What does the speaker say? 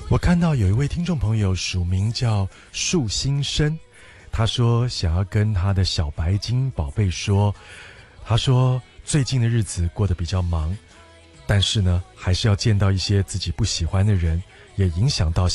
我看到有一位听众朋友署名叫树心生，他说想要跟他的小白金宝贝说，他说最近的日子过得比较忙，但是呢还是要见到一些自己不喜欢的人，也影响到